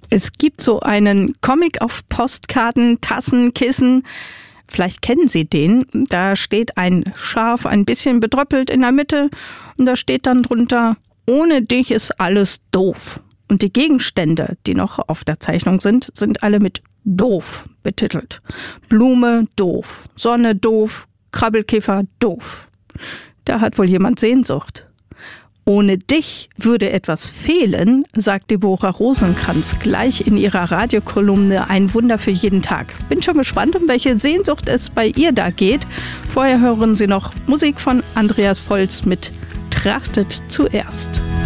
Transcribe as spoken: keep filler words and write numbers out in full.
Es gibt so einen Comic auf Postkarten, Tassen, Kissen. Vielleicht kennen Sie den. Da steht ein Schaf ein bisschen bedröppelt in der Mitte und da steht dann drunter: Ohne dich ist alles doof. Und die Gegenstände, die noch auf der Zeichnung sind, sind alle mit doof betitelt. Blume, doof. Sonne, doof. Krabbelkäfer, doof. Da hat wohl jemand Sehnsucht. Ohne dich würde etwas fehlen, sagt Deborah Rosenkranz gleich in ihrer Radiokolumne Ein Wunder für jeden Tag. Bin schon gespannt, um welche Sehnsucht es bei ihr da geht. Vorher hören Sie noch Musik von Andreas Volz mit Trachtet zuerst.